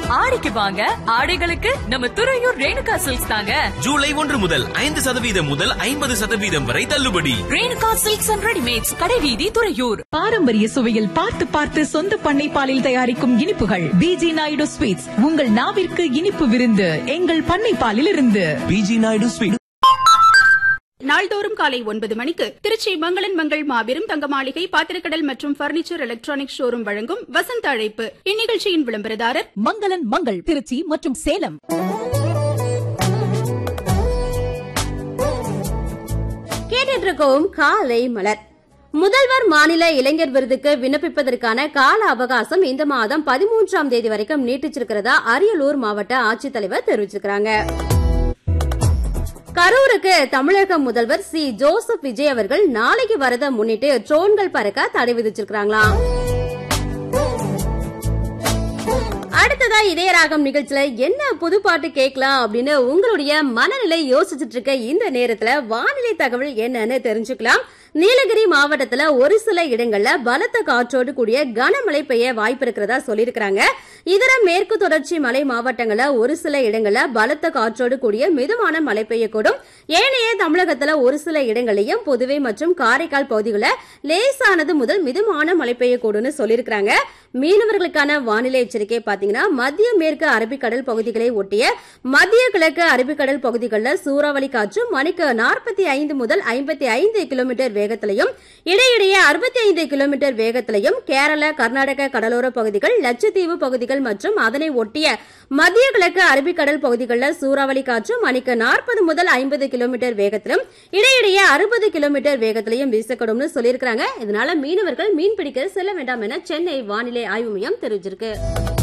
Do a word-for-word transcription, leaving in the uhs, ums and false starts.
ஆடிக்கு வாங்க, ஆடைகளுக்கு நம்ம துறையூர் ரேணுகா சில்க்ஸ் தாங்க. ஜூலை ஒன்று முதல் ஐந்து சதவீதம் முதல் ஐம்பது சதவீதம் வரை தள்ளுபடி. ரேணுகா சில்க்ஸ் அண்ட் ரெடிமேட்ஸ், கடைவீதி, துறையூர். பாரம்பரிய சுவையில் பார்த்து பார்த்து சொந்த பண்ணை பாலில் தயாரிக்கும் இனிப்புகள் பிஜி நாயுடு ஸ்வீட்ஸ். உங்கள் நாவிற்கு இனிப்பு விருந்து எங்கள் பண்ணை பாலில் இருந்து. PG Naidu sweet. நாள்தோறும் காலை ஒன்பது மணிக்கு திருச்சி மங்களன் மங்கள் மாபெரும் தங்க மாளிகை பாத்திரக்கடல் மற்றும் பர்னிச்சர் எலக்ட்ரானிக் ஷோரூம் வழங்கும் வசந்த அழைப்பு. இந்நிகழ்ச்சியின் விளம்பரதாரர் மங்களன் மங்கள் திருச்சி மற்றும் சேலம். கேட்டுட்டு இருக்கோம் காலை மலர். முதல்வர் மாநில இளைஞர் விருதுக்கு விண்ணப்பிப்பதற்கான கால அவகாசம் இந்த மாதம் பதிமூன்றாம் தேதி வரைக்கும் நீட்டிச்சிருக்கிறதா அரியலூர் மாவட்ட ஆட்சித்தலைவர் தெரிவிச்சிருக்காங்க. கரூருக்கு தமிழக முதல்வர் சி ஜோசப் விஜய் அவர்கள் நாளைக்கு வரத முன்னிட்டு ட்ரோன்கள் பறக்க தடை விதிச்சிருக்காங்களாம். அடுத்ததா இதய ராகம் நிகழ்ச்சியில என்ன புது பாட்டு கேட்கலாம் அப்படின்னு உங்களுடைய மனநிலை யோசிச்சுட்டு இருக்க இந்த நேரத்துல வானிலை தகவல் என்னன்னு தெரிஞ்சுக்கலாம். நீலகிரி மாவட்டத்துல ஒரு சில இடங்கள்ல பலத்த காற்றோடு கூடிய கனமழை பெய்ய வாய்ப்பு இருக்கிறதா சொல்லியிருக்காங்க. இதர மேற்கு தொடர்ச்சி மலை மாவட்டங்கள்ல ஒரு சில இடங்கள்ல பலத்த காற்றோடு கூடிய மிதமான மழை பெய்யக்கூடும். ஏனைய தமிழகத்துல ஒரு சில இடங்களையும் புதுவை மற்றும் காரைக்கால் பகுதிகளில் லேசானது முதல் மிதமான மழை பெய்யக்கூடும் சொல்லியிருக்காங்க. மீனவர்களுக்கான வானிலை எச்சரிக்கை பாத்தீங்கன்னா மத்திய மேற்கு அரபிக்கடல் பகுதிகளை ஒட்டிய மத்திய கிழக்கு அரபிக்கடல் பகுதிகளில் சூறாவளி காற்று மணிக்கு நாற்பத்தி ஐந்து முதல் ஐம்பத்தி ஐந்து கிலோமீட்டர் வேகத்திலையும் இடையிடையே அறுபத்தி ஐந்து கிலோமீட்டர் வேகத்திலையும் கேரள கர்நாடக கடலோர பகுதிகள் லட்சத்தீவு பகுதிகள் மற்றும் அதனை ஒட்டிய மத்திய கிழக்கு அரபிக்கடல் பகுதிகளில் சூறாவளி காற்று மணிக்கு நாற்பது முதல் ஐம்பது கிலோமீட்டர் வேகத்திலும் இடையிடையே அறுபது கிலோமீட்டர் வேகத்திலையும் வீசக்கூடும் சொல்லியிருக்காங்க. இதனால மீனவர்கள் மீன் பிடிக்க செல்ல வேண்டாம் என சென்னை வானிலை ஆய்வு மையம் தெரிவிச்சிருக்கு.